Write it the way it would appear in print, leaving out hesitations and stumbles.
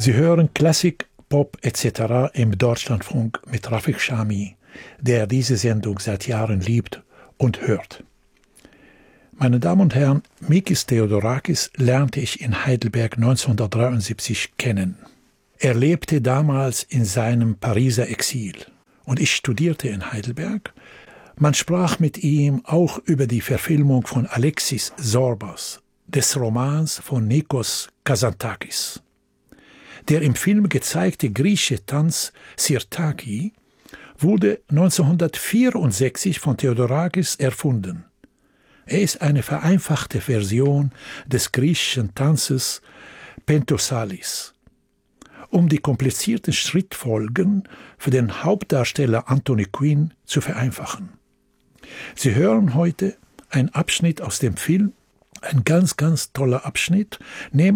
Sie hören Klassik, Pop etc. im Deutschlandfunk mit Rafik Shami, der diese Sendung seit Jahren liebt und hört. Meine Damen und Herren, Mikis Theodorakis lernte ich in Heidelberg 1973 kennen. Er lebte damals in seinem Pariser Exil und ich studierte in Heidelberg. Man sprach mit ihm auch über die Verfilmung von Alexis Zorbas, des Romans von Nikos Kazantzakis. Der im Film gezeigte griechische Tanz Sirtaki wurde 1964 von Theodorakis erfunden. Er ist eine vereinfachte Version des griechischen Tanzes Pentosalis. Um die komplizierten Schrittfolgen für den Hauptdarsteller Anthony Quinn zu vereinfachen. Sie hören heute einen Abschnitt aus dem Film, ein ganz, ganz toller Abschnitt, nämlich